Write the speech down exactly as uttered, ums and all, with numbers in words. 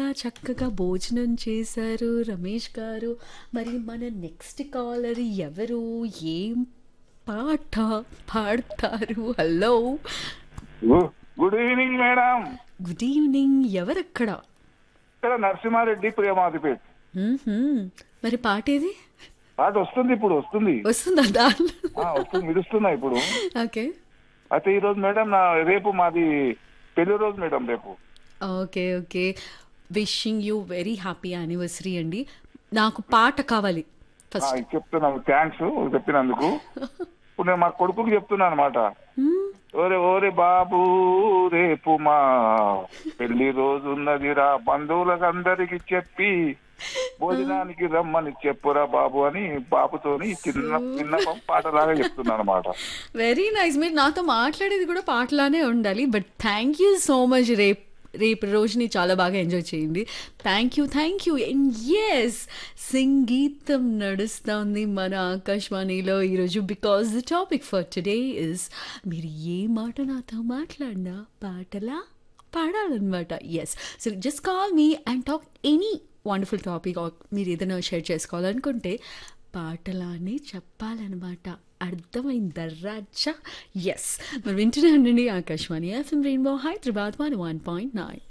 చక్కగా భోజనం చేశారు రమేష్ గారు. మరి మన నెక్స్ట్ కాలర్ ఎవరు? ఏం పాట పాడతారు? హలో, గు- good evening madam. Good evening. ఎవరక్కడ? ఇక్కడ నరసింహారెడ్డి ప్రేమాధిపేట్. మ్మ్హ్మ్. మరి పాట ఏది? పాట వస్తుంది, ఇప్పుడు వస్తుంది. వస్తుందా దాంట్లో? ఆ, వస్తుంది, విడుస్తున్నా ఇప్పుడు. ఓకే అయితే ఈ రోజు మేడం నా రేపు మాది పెళ్లి రోజు మేడం రేపు. Okay okay. Wishing you very happy anniversary అండి. నాకు పాట కావాలి ఆ, ఫస్ట్. ఇది చెప్తున్నాను, థ్యాంక్స్ చెప్పినందుకు. ఇప్పుడు నేను మా కొడుకుకి చెప్తున్నాను అనమాట. ఓరే ఓరే బాబు, రేపు మా పెళ్లి రోజు ఉన్నదిరా, బంధువులకు అందరికి చెప్పి భోజనానికి రమ్మని చెప్పురా బాబు అని బాబుతోని చిన్న చిన్న పాటలాగా చెప్తున్నాను అనమాట. Very nice. మీరు నాతో మాట్లాడేది కూడా పాటలానే ఉండాలి. But thank you so much. రేపు రేపు రోజుని చాలా బాగా ఎంజాయ్ చేయండి. Thank you thank you. And yes, సంగీతం నడుస్తుంది మన ఆకాశవాణిలో ఈరోజు. Because the topic for today is మీరు ఏ మాట నాతో మాట్లాడినా పాటలా పాడాలన్నమాట. Yes, so just call me and talk any wonderful topic. మీరు ఏదైనా షేర్ చేసుకోవాలనుకుంటే పాటలానే చెప్పాలన్నమాట. అర్థమైందా రాజా? ఎస్, మరి వింటూనే ఉండండి Akashvani FM rainbow Hyderabad one one point nine.